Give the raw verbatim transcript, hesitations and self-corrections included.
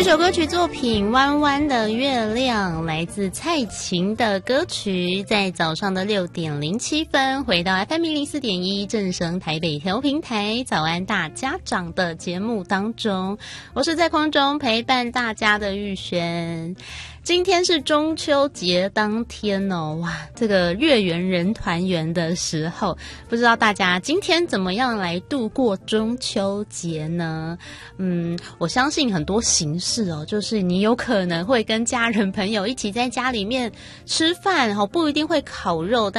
首歌曲作品《弯弯的月亮》来自蔡琴的歌曲，在早上的六点零七分回到 F M 一零四点一正声台北调频台早安大家长的节目当中，我是在空中陪伴大家的玉璇。今天是中秋节当天哦，哇，这个月圆人团圆的时候，不知道大家今天怎么样来度过中秋节呢？嗯，我相信很多形式哦，就是你有可能会跟家人朋友一起在家里面吃饭，不一定会烤肉，但